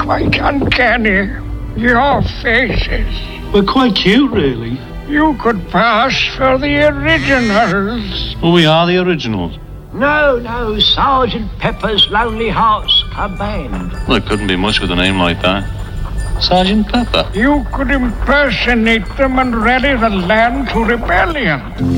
quite uncanny. Your faces. We're quite cute, really. You could pass for the originals. Well, we are the originals. No, Sergeant Pepper's Lonely Hearts Club Band. Well, it couldn't be much with a name like that. Sergeant Pepper. You could impersonate them and rally the land to rebellion.